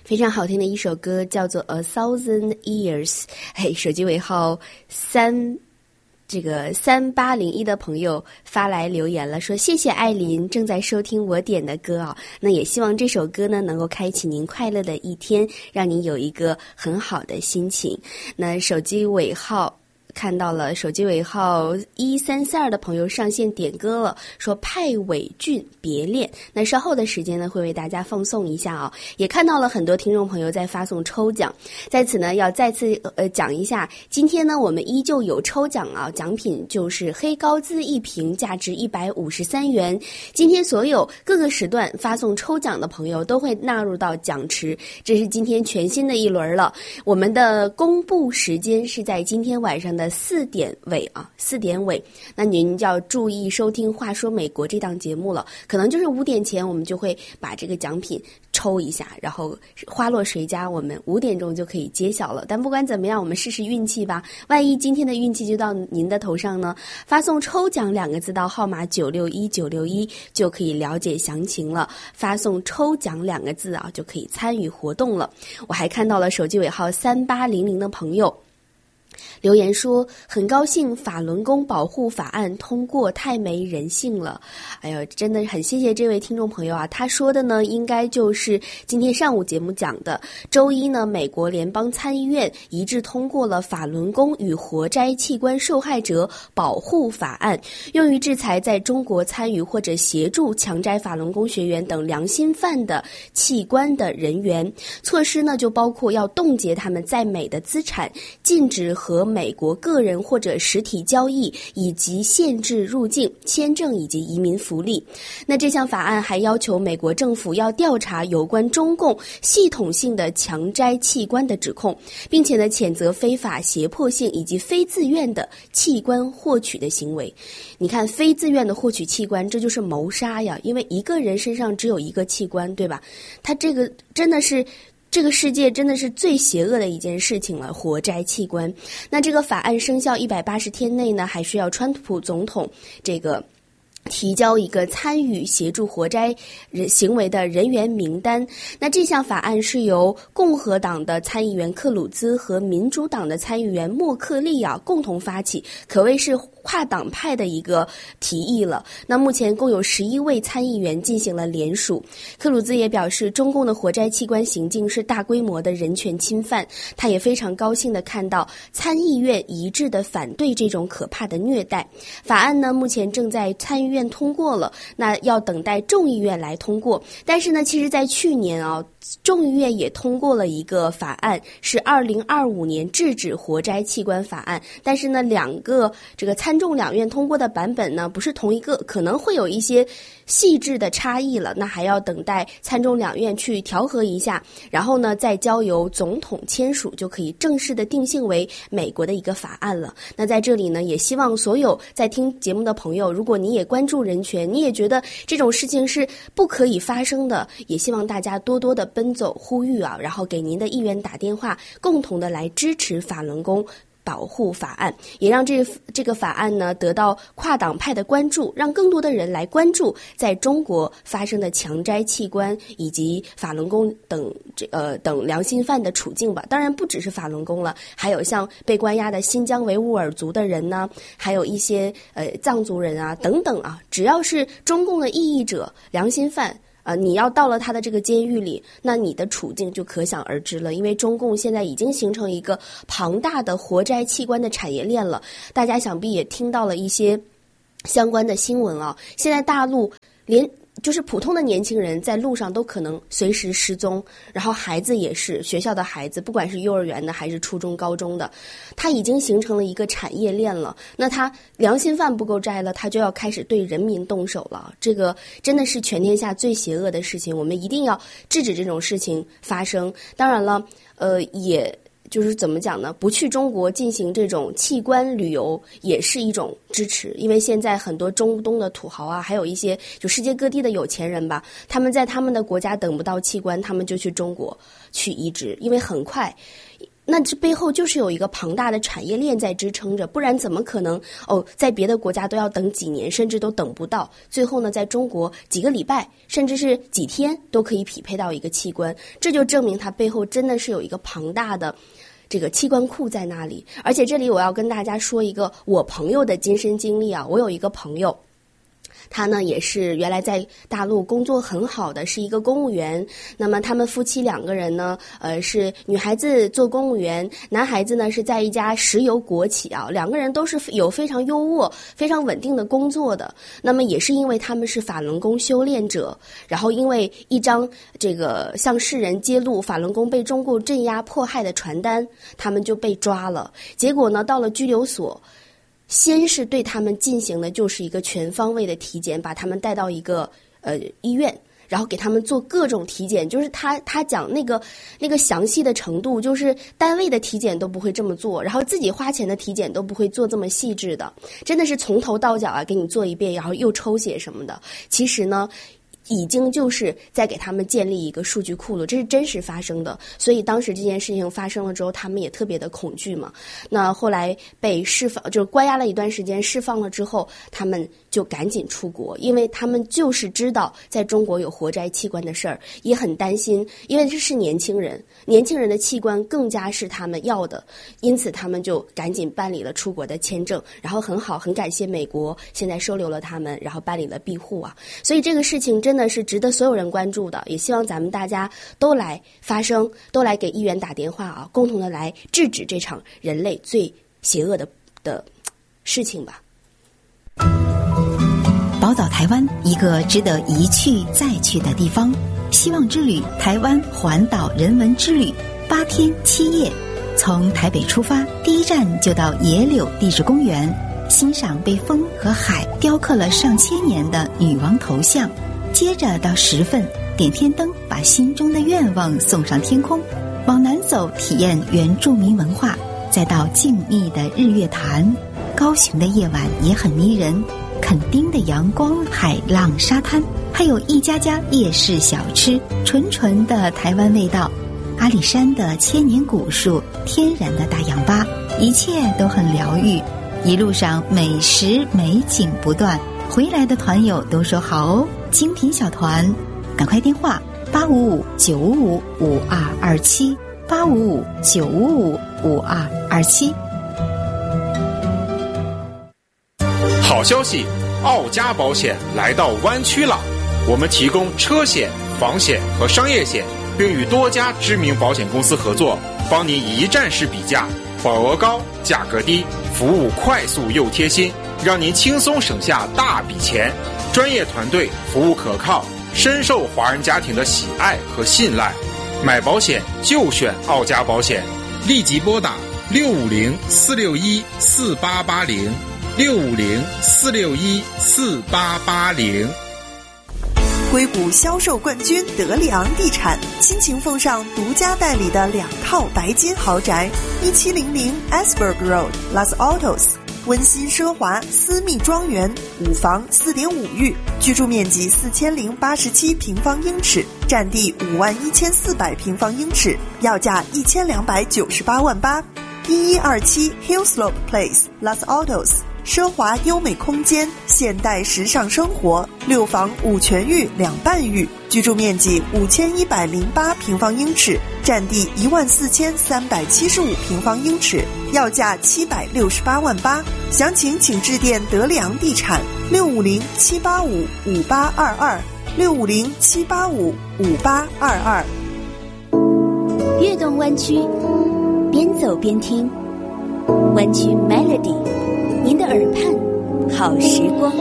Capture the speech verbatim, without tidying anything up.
非常好听的一首歌，叫做 A Thousand Years。 嘿，手机尾号三这个三八零一的朋友发来留言了，说谢谢艾琳正在收听我点的歌啊，那也希望这首歌呢能够开启您快乐的一天，让您有一个很好的心情。那手机尾号看到了手机尾号一三四二的朋友上线点歌了，说派伟俊别恋。那稍后的时间呢会为大家放送一下啊。也看到了很多听众朋友在发送抽奖，在此呢要再次呃讲一下，今天呢我们依旧有抽奖啊，奖品就是黑高兹一瓶，价值一百五十三元。今天所有各个时段发送抽奖的朋友都会纳入到奖池，这是今天全新的一轮了。我们的公布时间是在今天晚上的四点尾啊，四点尾，那您就要注意收听《话说美国》这档节目了。可能就是五点前，我们就会把这个奖品抽一下，然后花落谁家，我们五点钟就可以揭晓了。但不管怎么样，我们试试运气吧，万一今天的运气就到您的头上呢？发送抽奖两个字到号码九六一九六一就可以了解详情了。发送抽奖两个字啊，就可以参与活动了。我还看到了手机尾号三八零零的朋友留言说，很高兴法轮功保护法案通过，太没人性了。哎呦，真的很谢谢这位听众朋友啊，他说的呢应该就是今天上午节目讲的。周一呢，美国联邦参议院一致通过了法轮功与活摘器官受害者保护法案，用于制裁在中国参与或者协助强摘法轮功学员等良心犯的器官的人员。措施呢就包括要冻结他们在美的资产，禁止和美国个人或者实体交易，以及限制入境、签证以及移民福利。那这项法案还要求美国政府要调查有关中共系统性的强摘器官的指控，并且呢谴责非法、胁迫性以及非自愿的器官获取的行为。你看，非自愿的获取器官，这就是谋杀呀！因为一个人身上只有一个器官，对吧？他这个真的是这个世界真的是最邪恶的一件事情了，活摘器官。那这个法案生效一百八十天内呢，还需要川普总统这个提交一个参与协助活摘行为的人员名单。那这项法案是由共和党的参议员克鲁兹和民主党的参议员莫克利啊共同发起，可谓是跨党派的一个提议了。那目前共有十一位参议员进行了联署。克鲁兹也表示，中共的活摘器官行径是大规模的人权侵犯，他也非常高兴地看到参议院一致地反对这种可怕的虐待。法案呢，目前正在参议院通过了，那要等待众议院来通过。但是呢，其实在去年啊，众议院也通过了一个法案，是二零二五年制止活摘器官法案。但是呢，两个这个参众两院通过的版本呢不是同一个，可能会有一些细致的差异了，那还要等待参众两院去调和一下，然后呢再交由总统签署，就可以正式的定性为美国的一个法案了。那在这里呢，也希望所有在听节目的朋友，如果你也关注人权，你也觉得这种事情是不可以发生的，也希望大家多多的奔走呼吁啊，然后给您的议员打电话，共同的来支持法轮功保护法案，也让这这个法案呢得到跨党派的关注，让更多的人来关注在中国发生的强摘器官以及法轮功等这呃等良心犯的处境吧。当然不只是法轮功了，还有像被关押的新疆维吾尔族的人呢，还有一些呃藏族人啊等等啊，只要是中共的异议者、良心犯。呃，你要到了他的这个监狱里，那你的处境就可想而知了。因为中共现在已经形成一个庞大的活摘器官的产业链了，大家想必也听到了一些相关的新闻啊。现在大陆连就是普通的年轻人在路上都可能随时失踪，然后孩子也是，学校的孩子，不管是幼儿园的还是初中高中的，他已经形成了一个产业链了。那他良心犯不够摘了，他就要开始对人民动手了。这个真的是全天下最邪恶的事情，我们一定要制止这种事情发生。当然了，呃，也就是怎么讲呢？不去中国进行这种器官旅游也是一种支持，因为现在很多中东的土豪啊，还有一些就世界各地的有钱人吧，他们在他们的国家等不到器官，他们就去中国去移植，因为很快。 那这背后就是有一个庞大的产业链在支撑着，不然怎么可能哦，在别的国家都要等几年，甚至都等不到，最后呢，在中国几个礼拜，甚至是几天都可以匹配到一个器官，这就证明它背后真的是有一个庞大的这个器官库在那里。而且这里我要跟大家说一个我朋友的亲身经历啊，我有一个朋友，他呢也是原来在大陆工作很好的，是一个公务员。那么他们夫妻两个人呢，呃，是女孩子做公务员，男孩子呢是在一家石油国企啊，两个人都是有非常优渥、非常稳定的工作的。那么也是因为他们是法轮功修炼者，然后因为一张这个向世人揭露法轮功被中共镇压迫害的传单，他们就被抓了。结果呢，到了拘留所，先是对他们进行的就是一个全方位的体检，把他们带到一个呃医院，然后给他们做各种体检，就是他他讲那个那个详细的程度，就是单位的体检都不会这么做，然后自己花钱的体检都不会做这么细致的，真的是从头到脚啊给你做一遍，然后又抽血什么的。其实呢，已经就是在给他们建立一个数据库了，这是真实发生的。所以当时这件事情发生了之后，他们也特别的恐惧嘛。那后来被释放，就是关押了一段时间，释放了之后，他们就赶紧出国，因为他们就是知道在中国有活摘器官的事儿，也很担心，因为这是年轻人，年轻人的器官更加是他们要的，因此他们就赶紧办理了出国的签证，然后很好，很感谢美国现在收留了他们，然后办理了庇护啊。所以这个事情真的是值得所有人关注的，也希望咱们大家都来发声，都来给议员打电话啊，共同的来制止这场人类最邪恶的的事情吧。 宝岛台湾，一个值得一去再去的地方。希望之旅台湾环岛人文之旅，八天七夜，从台北出发，第一站就到野柳地质公园，欣赏被风和海雕刻了上千年的女王头像。接着到十份，点天灯，把心中的愿望送上天空。往南走，体验原住民文化，再到静谧的日月潭。高雄的夜晚也很迷人，垦丁的阳光、海浪、沙滩，还有一家家夜市小吃，纯纯的台湾味道。阿里山的千年古树，天然的大氧吧，一切都很疗愈。一路上美食美景不断，回来的团友都说好哦。精品小团，赶快电话八五五九五五五二二七八五五九五五五二二七。 好消息，奥家保险来到湾区了。我们提供车险、房险和商业险，并与多家知名保险公司合作，帮您一站式比价，保额高，价格低，服务快速又贴心，让您轻松省下大笔钱。专业团队，服务可靠，深受华人家庭的喜爱和信赖。买保险就选奥家保险，立即拨打六五零四六一四八八零六五零四六一四八八零。 硅谷销售冠军德里昂地产倾情奉上独家代理的两套白金豪宅，一七零零 Asberg Road Los Altos， 温馨奢华私密庄园，五房四点五浴，居住面积四千零八十七平方英尺，占地五万一千四百平方英尺，要价一千两百九十八万八。一一二七 Hillslope Place Los Altos，奢华优美空间，现代时尚生活，六房五全浴两半浴，居住面积五千一百零八平方英尺，占地一万四千三百七十五平方英尺，要价七百六十八万八。详情请致电德里昂地产六五零七八五五八二二六五零七八五五八二二。 跃动湾区，边走边听，湾区 Melody。您的耳畔，好时光。